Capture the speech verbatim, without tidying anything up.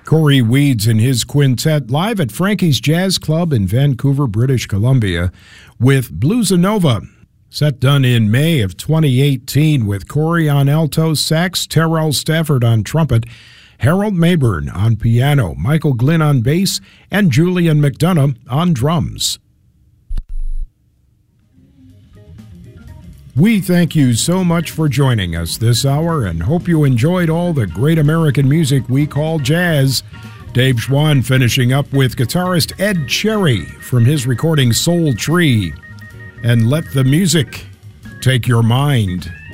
Corey Weeds and his quintet live at Frankie's Jazz Club in Vancouver, British Columbia with Bluesanova. Set done in May of twenty eighteen with Corey on alto sax, Terrell Stafford on trumpet, Harold Mayburn on piano, Michael Glynn on bass, and Julian McDonough on drums. We thank you so much for joining us this hour and hope you enjoyed all the great American music we call jazz. Dave Schwann finishing up with guitarist Ed Cherry from his recording Soul Tree. And let the music take your mind.